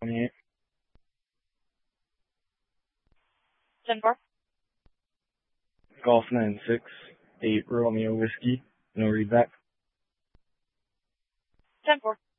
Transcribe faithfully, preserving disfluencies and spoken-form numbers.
twenty-eight. ten four. Golf nine six eight Romeo Whiskey. No readback. ten four.